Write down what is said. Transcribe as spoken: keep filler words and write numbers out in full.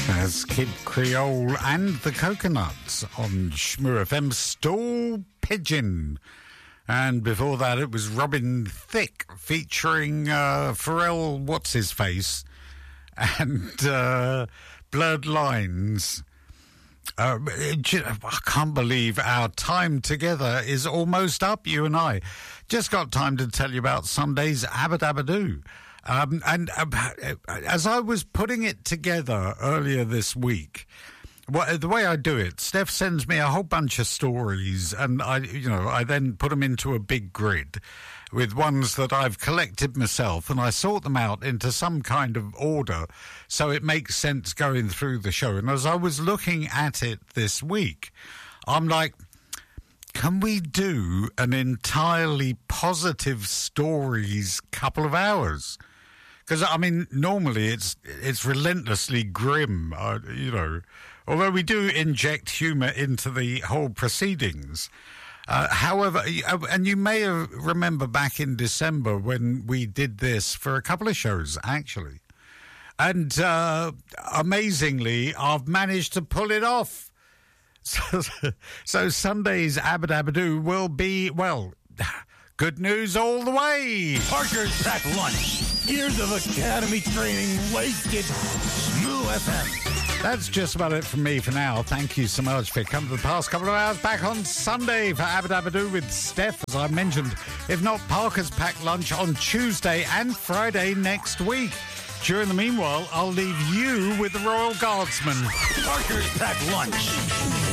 As Kid Creole and the Coconuts on Shmoo F M, Stool Pigeon. And before that, it was Robin Thicke featuring uh, Pharrell What's-His-Face and uh, Blurred Lines. Uh, it, I can't believe our time together is almost up, you and I. Just got time to tell you about Sunday's Abba Dabba Doo. Um, and uh, as I was putting it together earlier this week, what, the way I do it, Steph sends me a whole bunch of stories, and I, you know, I then put them into a big grid with ones that I've collected myself, and I sort them out into some kind of order so it makes sense going through the show. And as I was looking at it this week, I'm like, can we do an entirely positive stories couple of hours? Because, I mean, normally it's it's relentlessly grim, uh, you know, although we do inject humour into the whole proceedings. Uh, however, and you may remember back in December when we did this for a couple of shows, actually. And uh, amazingly, I've managed to pull it off. So, so Sunday's Abba Dabba Doo will be, well, good news all the way. Parker's Packed Lunch. Years of Academy training wasted. Shmoo F M. That's just about it from me for now. Thank you so much for coming to the past couple of hours. Back on Sunday for Abba Dabba Doo with Steph, as I mentioned. If not, Parker's Packed Lunch on Tuesday and Friday next week. During the meanwhile, I'll leave you with the Royal Guardsmen. Parker's Packed Lunch.